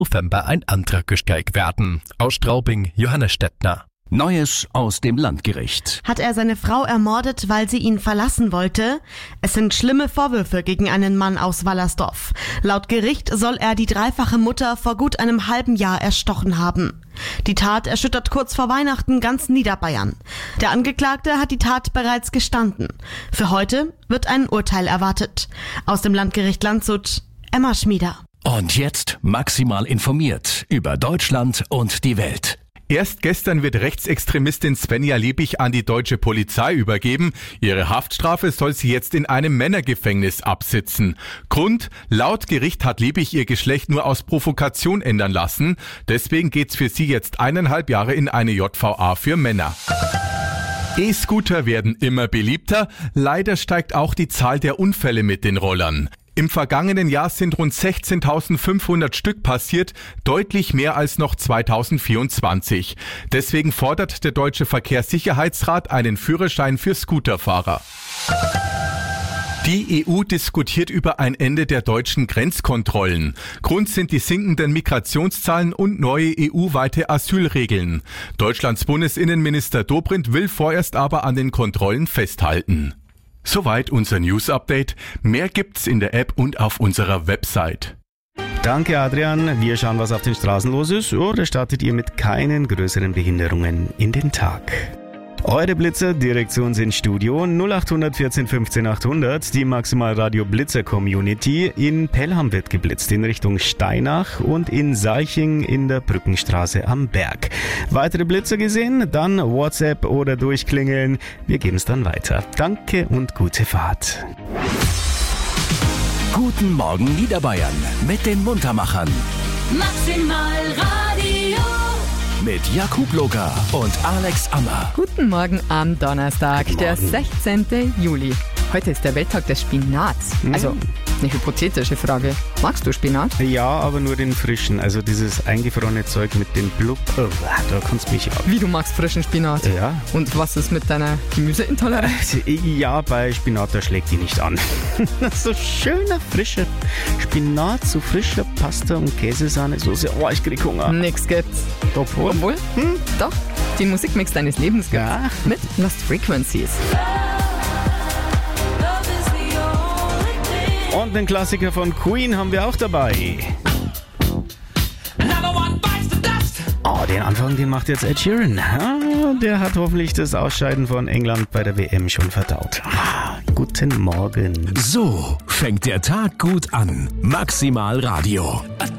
November ein anderer Gestalt werden. Aus Straubing, Johannes Stettner. Neues aus dem Landgericht. Hat er seine Frau ermordet, weil sie ihn verlassen wollte? Es sind schlimme Vorwürfe gegen einen Mann aus Wallersdorf. Laut Gericht soll er die dreifache Mutter vor gut einem halben Jahr erstochen haben. Die Tat erschüttert kurz vor Weihnachten ganz Niederbayern. Der Angeklagte hat die Tat bereits gestanden. Für heute wird ein Urteil erwartet. Aus dem Landgericht Landshut, Emma Schmieder. Und jetzt maximal informiert über Deutschland und die Welt. Erst gestern wird Rechtsextremistin Svenja Liebig an die deutsche Polizei übergeben. Ihre Haftstrafe soll sie jetzt in einem Männergefängnis absitzen. Grund: Laut Gericht hat Liebig ihr Geschlecht nur aus Provokation ändern lassen. Deswegen geht's für sie jetzt 1,5 Jahre in eine JVA für Männer. E-Scooter werden immer beliebter. Leider steigt auch die Zahl der Unfälle mit den Rollern. Im vergangenen Jahr sind rund 16.500 Stück passiert, deutlich mehr als noch 2024. Deswegen fordert der Deutsche Verkehrssicherheitsrat einen Führerschein für Scooterfahrer. Die EU diskutiert über ein Ende der deutschen Grenzkontrollen. Grund sind die sinkenden Migrationszahlen und neue EU-weite Asylregeln. Deutschlands Bundesinnenminister Dobrindt will vorerst aber an den Kontrollen festhalten. Soweit unser News-Update. Mehr gibt's in der App und auf unserer Website. Danke, Adrian. Wir schauen, was auf den Straßen los ist. Oder startet ihr mit keinen größeren Behinderungen in den Tag? Eure Blitzer, Direktions ins Studio 0800 14 15 800. Die Maximalradio Blitzer Community. In Pelham wird geblitzt in Richtung Steinach und in Seiching in der Brückenstraße am Berg. Weitere Blitzer gesehen? Dann WhatsApp oder durchklingeln. Wir geben es dann weiter. Danke und gute Fahrt. Guten Morgen Niederbayern mit den Muntermachern. Maximal Radio. Mit Jakub Locker und Alex Ammer. Guten Morgen am Donnerstag, der 16. Juli. Heute ist der Welttag des Spinats. Also, eine hypothetische Frage. Magst du Spinat? Ja, aber nur den frischen. Also dieses eingefrorene Zeug mit dem Blub. Oh, da kannst du mich ab. Wie, du magst frischen Spinat? Ja. Und was ist mit deiner Gemüseintoleranz? Ja, bei Spinat, da schlägt die nicht an. So schöner, frischer Spinat, so frischer Pasta und Käsesahnesoße. Oh, ich krieg Hunger. Nix gibt's. Obwohl? Doch, den Musikmix deines Lebens gibt's. Ja. Mit Lost Frequencies. Und den Klassiker von Queen haben wir auch dabei. Oh, den Anfang, den macht jetzt Ed Sheeran. Ja, der hat hoffentlich das Ausscheiden von England bei der WM schon verdaut. Guten Morgen. So fängt der Tag gut an. Maximal Radio.